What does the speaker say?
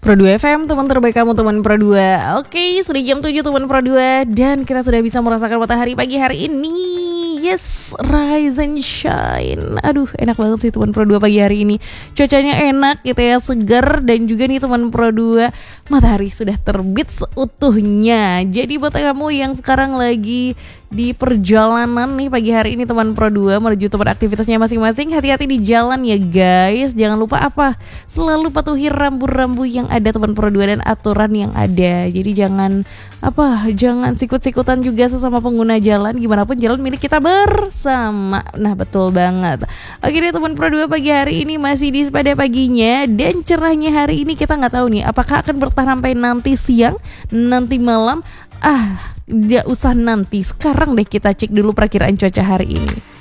Pro 2 FM, teman terbaik kamu, teman Pro 2. Oke, sudah jam 7 teman Pro 2. Dan kita sudah bisa merasakan matahari pagi hari ini. Yes, rise and shine. Aduh, enak banget sih teman Pro 2 pagi hari ini. Cuacanya enak gitu ya, segar. Dan juga nih teman Pro 2, matahari sudah terbit seutuhnya. Jadi buat kamu yang sekarang lagi di perjalanan nih pagi hari ini teman Pro 2 menuju tempat aktivitasnya masing-masing, hati-hati di jalan ya guys. Jangan lupa apa? Selalu patuhi rambu-rambu yang ada teman Pro 2 dan aturan yang ada. Jadi jangan sikut-sikutan juga sesama pengguna jalan. Gimana pun jalan milik kita bersama. Nah betul banget. Oke deh teman Pro 2, pagi hari ini masih di pada paginya. Dan cerahnya hari ini kita nggak tahu nih apakah akan bertahan sampai nanti siang, nanti malam. Gak usah nanti, sekarang deh kita cek dulu perakiraan cuaca hari ini.